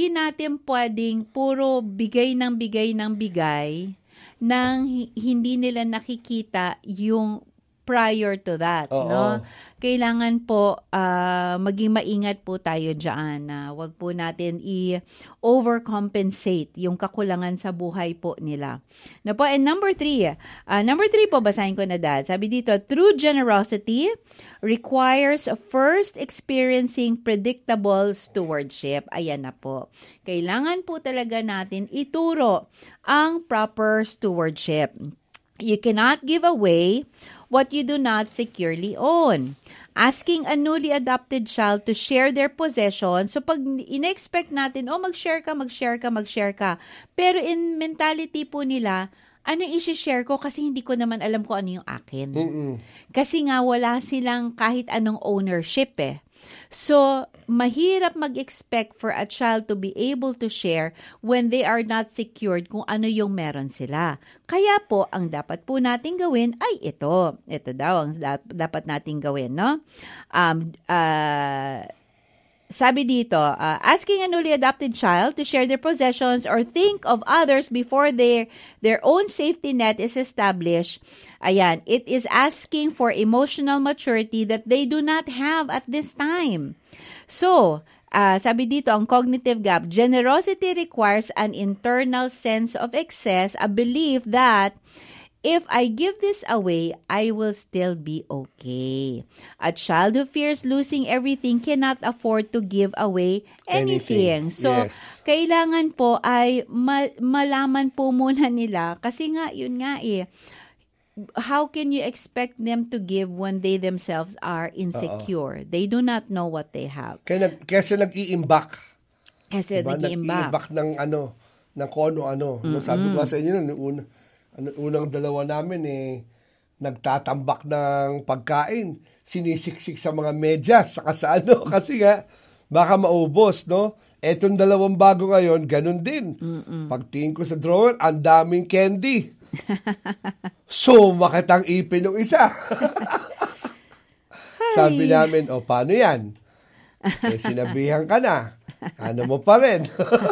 hindi natin pwedeng puro bigay ng bigay nang hindi nila nakikita yung prior to that, no? Kailangan po maging maingat po tayo diyan na wag po natin i-overcompensate yung kakulangan sa buhay po nila. Na po, and number 3 po, basahin ko na dad. Sabi dito, true generosity requires first experiencing predictable stewardship. Ayan na po. Kailangan po talaga natin ituro ang proper stewardship. You cannot give away what you do not securely own. Asking a newly adopted child to share their possessions. So pag in-expect natin, mag-share ka. Pero in mentality po nila, ano i-share ko kasi hindi ko naman alam kung ano yung akin. Kasi nga wala silang kahit anong ownership eh. So, mahirap mag-expect for a child to be able to share when they are not secured kung ano yung meron sila. Kaya po, ang dapat po natin gawin ay ito. Ito daw ang dapat natin gawin, no? Sabi dito, asking a newly adopted child to share their possessions or think of others before their own safety net is established. Ayan, it is asking for emotional maturity that they do not have at this time. So, sabi dito, ang cognitive gap, generosity requires an internal sense of excess, a belief that if I give this away, I will still be okay. A child who fears losing everything cannot afford to give away anything. So, kailangan po ay malaman po muna nila. Kasi nga, yun nga how can you expect them to give when they themselves are insecure? They do not know what they have. Kasi nag-iimbak. Kasi nag-iimbak ng kung ano-ano. Sabi ko sa inyo unang dalawa namin nagtatambak ng pagkain, sinisiksik sa mga medyas, saka sa kasi nga, baka maubos, no? Etong dalawang bago ngayon, ganun din. Pagtingin ko sa drawer, ang daming candy. So, makitang ipin ng isa. Sabi namin, paano yan? Sinabihan ka na. Ano mo pa rin?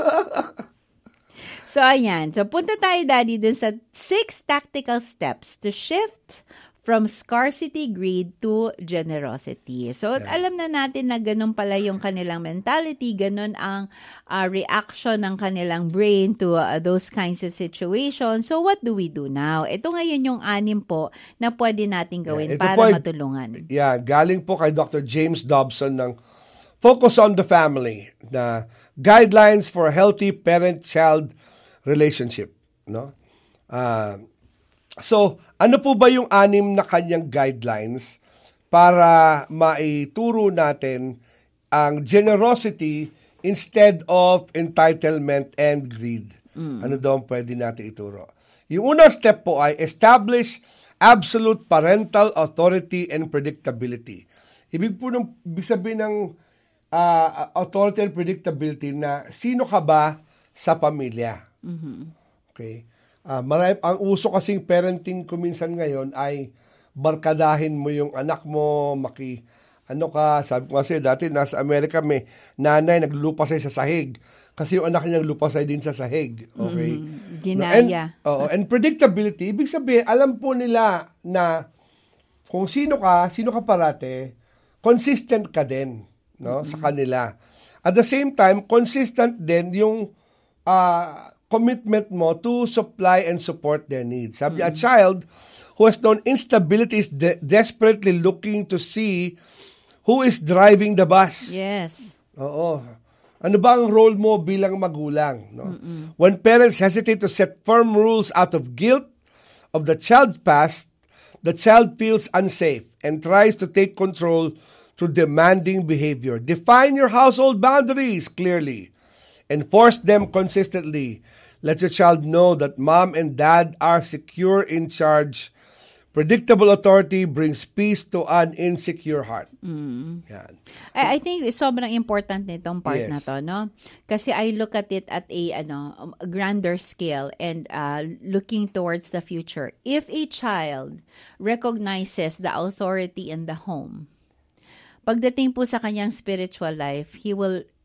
So, ayan. So, punta tayo, Daddy, dun sa 6 tactical steps to shift from scarcity greed to generosity. So, alam na natin na ganun pala yung kanilang mentality, ganun ang reaction ng kanilang brain to those kinds of situations. So, what do we do now? Ito ngayon yung 6 po na pwede natin gawin para matulungan. Galing po kay Dr. James Dobson ng Focus on the Family, na Guidelines for a Healthy Parent-Child Relationship, no? So, ano po ba yung 6 na kanyang guidelines para maituro natin ang generosity instead of entitlement and greed? Ano daw pwede natin ituro? Yung unang step po ay establish absolute parental authority and predictability. Ibig sabihin ng authority and predictability na sino ka ba sa pamilya. Okay. Ang uso kasing parenting ko minsan ngayon ay barkadahin mo yung anak mo, sabi ko kasi dati nasa Amerika may nanay naglulupasay sa sahig kasi yung anak niya naglulupasay din sa sahig. Okay. Ginaya. And predictability, ibig sabihin, alam po nila na kung sino ka parate, consistent ka din, no, sa kanila. At the same time, consistent din yung commitment mo to supply and support their needs. Sabi, a child who has known instability is desperately looking to see who is driving the bus. Yes. Oo. Ano ba ang role mo bilang magulang? No? When parents hesitate to set firm rules out of guilt of the child's past, the child feels unsafe and tries to take control through demanding behavior. Define your household boundaries clearly. Enforce them consistently. Let your child know that mom and dad are secure in charge. Predictable authority brings peace to an insecure heart. Yan. I think sobrang important nitong part na to, no? Kasi I look at it at a grander scale and looking towards the future. If a child recognizes the authority in the home, pagdating po sa kanyang spiritual life, he will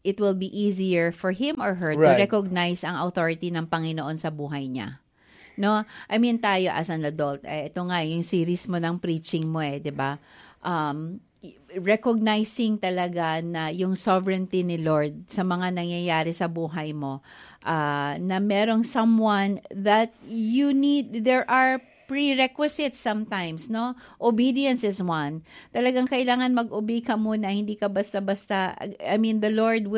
it will be easier for him or her to Right. recognize ang authority ng Panginoon sa buhay niya. No? I mean, tayo as an adult, ito nga, yung series mo ng preaching mo 'di ba? Recognizing talaga na yung sovereignty ni Lord sa mga nangyayari sa buhay mo, na merong someone that you need, there are prerequisites sometimes, no? Obedience is one. Talagang kailangan mag-obey ka muna, hindi ka basta-basta, I mean, the Lord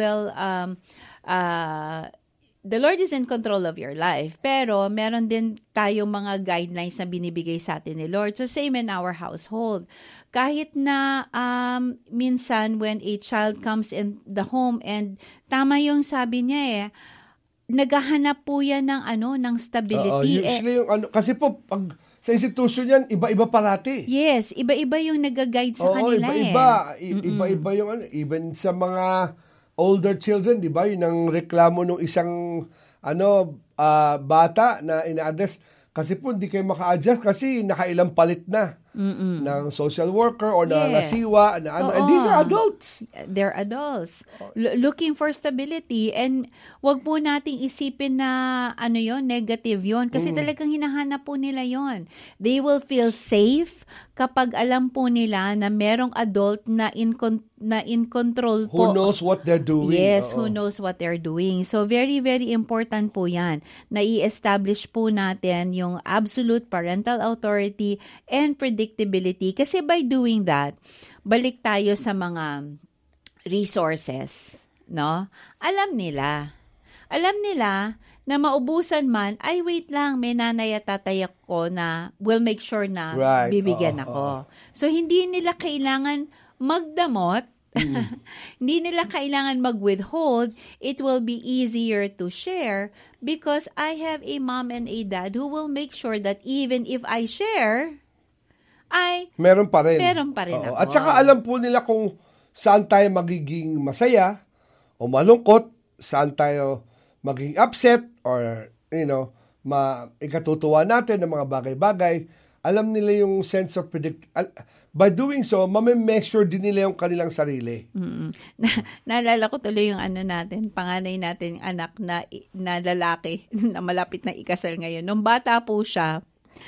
is in control of your life. Pero meron din tayong mga guidelines na binibigay sa atin ni Lord. So same in our household. Kahit na minsan when a child comes in the home and tama yung sabi niya naghahanap po yan ng stability. Usually kasi po pag sa institution yan, iba-iba parati. Yes, iba-iba yung nag-guide sa kanila. Iba-iba yung even sa mga older children, di ba? Yun ang reklamo ng isang bata na ina-address. Kasi po, hindi kayo maka-adjust kasi nakailang palit na ng social worker or na nasiwa. And these are adults. They're adults. Looking for stability. And wag po nating isipin na negative yon. Kasi talagang hinahanap po nila yon. They will feel safe kapag alam po nila na merong adult na in control po. Who knows what they're doing. Yes, who knows what they're doing. So very, very important po yan na i-establish po natin yung absolute parental authority and predictability. Kasi by doing that, balik tayo sa mga resources, no? Alam nila na maubusan man, ay wait lang, may nanay at tatay ko na will make sure na bibigyan ako. So hindi nila kailangan magdamot, hindi nila kailangan mag-withhold. It will be easier to share because I have a mom and a dad who will make sure that even if I share, meron pa rin ako. At saka alam po nila kung saan tayo magiging masaya o malungkot, saan tayo magiging upset or ikatutuwa natin ng mga bagay-bagay. Alam nila yung sense of by doing so, mame-measure din nila yung kanilang sarili. Naalala ko tuloy yung panganay natin anak na lalaki na malapit na ikasal ngayon. Nung bata po siya,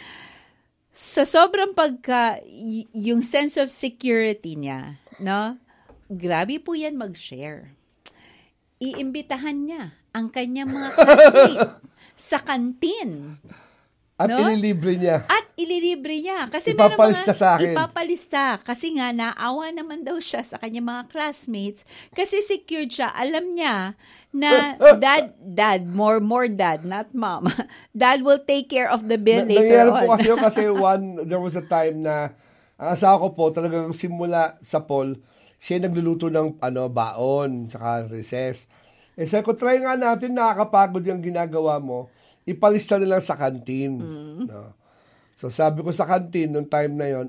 sa sobrang yung sense of security niya, no? Grabe po yan mag-share. Iimbitahan niya ang kanyang mga classmates sa kantin. At ililibre niya. Kasi ipapalista sa akin. Ipapalista. Kasi nga, naawa naman daw siya sa kanyang mga classmates. Kasi secured siya. Alam niya na dad, more dad, not mom. Dad will take care of the bill later on. Po kasi there was a time na ang asawa ko po talagang simula sa Paul, siya nagluluto ng baon, saka recess. Sabi ko, try nga natin, nakakapagod yung ginagawa mo. Ipalista na lang sa kantin. No? So sabi ko sa kantin, nung time na yon,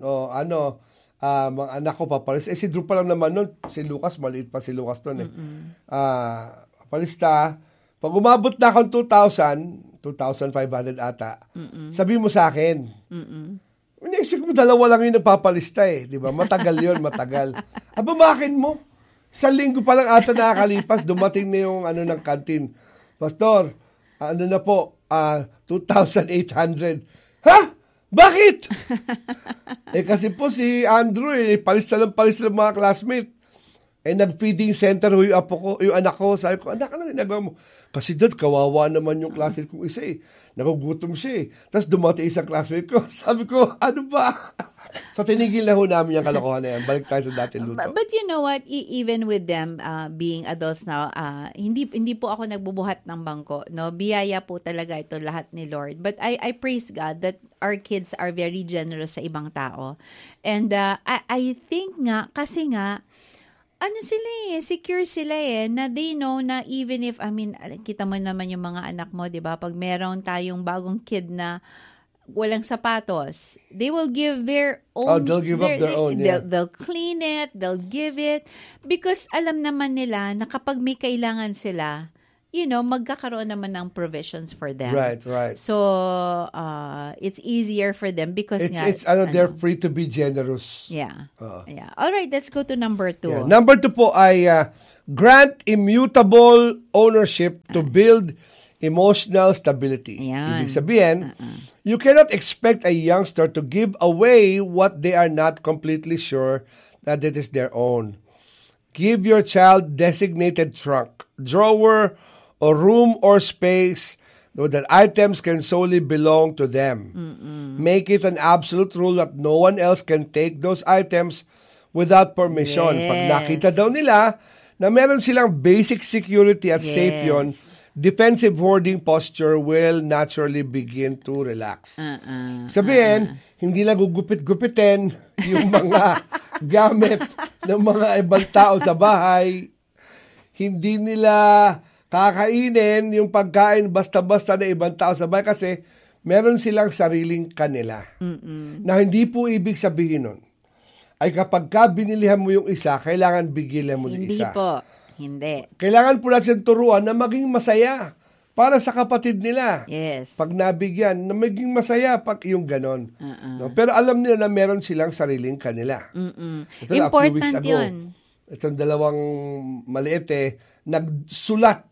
mga anak ko papalista. Si Drew pa lang naman nun, si Lucas, maliit pa si Lucas nun papalista. Pag umabot na akong 2,500 ata, sabi mo sa akin, in-expect mo dalawa lang yung nagpapalista di ba? Matagal yun, matagal. Bakit mo? Sa linggo pa lang ata nakakalipas, dumating na yung ng kantin. Pastor, na po, 2,800. Ha? Bakit? Kasi po si Andrew, palista lang mga classmate. Nag-feeding center yung anak ko. Sabi ko, anak, ano ginagawa mo? Kasi dad, kawawa naman yung classmate kong isa Nagugutom siya Tapos dumating isang classmate ko. Sabi ko, ano ba? So tinigil na ho namin yung kalokohan na yan. Balik tayo sa dating luto. But you know what? Even with them being adults now, hindi po ako nagbubuhat ng bangko. No? Biyaya po talaga ito lahat ni Lord. But I praise God that our kids are very generous sa ibang tao. And I think nga, kasi nga, secure sila na they know na even if, kita mo naman yung mga anak mo, di ba? Pag meron tayong bagong kid na walang sapatos, they will give their own. They'll give up their own, yeah. They'll clean it, they'll give it. Because alam naman nila na kapag may kailangan sila, magkakaroon naman ng provisions for them. Right. So, it's easier for them because they're free to be generous. Yeah. All right, let's go to number 2. Yeah. Number 2 po ay grant immutable ownership to build emotional stability. Yan. Ibig sabihin, you cannot expect a youngster to give away what they are not completely sure that it is their own. Give your child designated trunk, drawer, or room or space so that items can solely belong to them. Make it an absolute rule that no one else can take those items without permission. Yes. Pag nakita daw nila na meron silang basic security at safe yun, defensive hoarding posture will naturally begin to relax. Sabihin, hindi lang gugupit-gupitin yung mga gamit ng mga ibang tao sa bahay. Hindi nila kakainin yung pagkain basta-basta na ibang tao sa bahay kasi meron silang sariling kanila. Na hindi po ibig sabihin nun ay kapag ka binilihan mo yung isa, kailangan bigilan mo yung isa. Hindi po. Hindi. Kailangan po natin turuan na maging masaya para sa kapatid nila. Yes. Pag nabigyan, na maging masaya pag yung ganon. No? Pero alam nila na meron silang sariling kanila. Ito na, a few weeks Important ago, yun. itong dalawang maliit nagsulat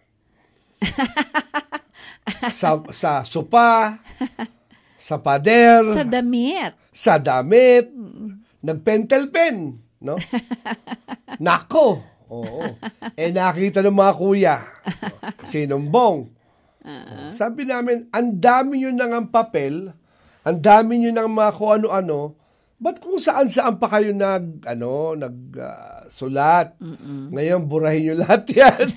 sa sopa, sa pader, sa damit, nagpentel pen, no? Nako. Oo. Nakita ng mga kuya. Sinumbong. Sabi namin, ang dami nyo nang ang papel, ang dami nyo nang mga kung ano-ano, ba't kung saan-saan pa kayo sulat? Ngayon, burahin nyo lahat yan.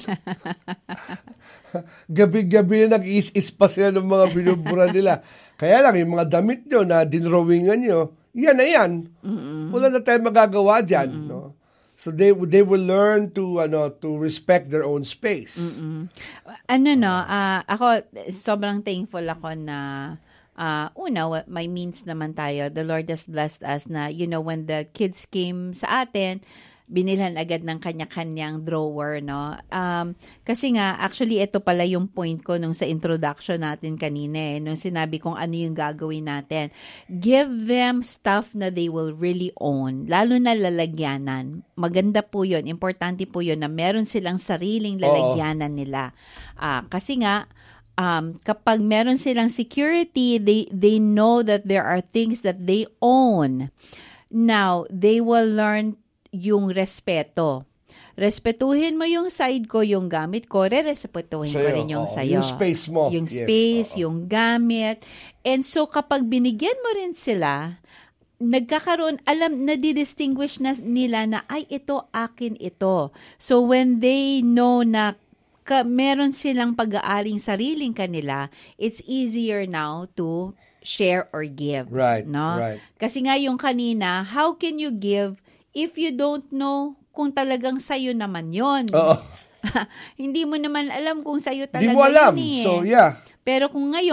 Gabi-gabi na nag-is-is pa sila ng mga binubura nila. Kaya lang, yung mga damit nyo na dinrawingan nyo, yan na yan. Wala na tayong magagawa dyan. No? So they will learn to respect their own space. Ako sobrang thankful ako na may means naman tayo. The Lord has blessed us na when the kids came sa atin, binilhan agad ng kanya-kanyang drawer, no? Kasi nga, actually, ito pala yung point ko nung sa introduction natin kanina, nung sinabi kong ano yung gagawin natin. Give them stuff na they will really own, lalo na lalagyanan. Maganda po yun, importante po yun na meron silang sariling lalagyanan nila. Kasi nga, kapag meron silang security, they know that there are things that they own. Now, they will learn yung respeto. Respetuhin mo yung side ko, yung gamit ko, respetuhin ko rin yung sayo. Yung space mo. Yung space, yung gamit. And so, kapag binigyan mo rin sila, nagkakaroon, nadidistinguish na nila na, ay, ito, akin ito. So, when they know na meron silang pag-aaring sariling kanila, it's easier now to share or give. Right, no? right. Kasi nga yung kanina, how can you give if you don't know kung talagang sayo naman yon? Hindi mo naman alam kung sayo talaga Hindi mo alam. yun eh. So, yeah. Pero kung ngayon,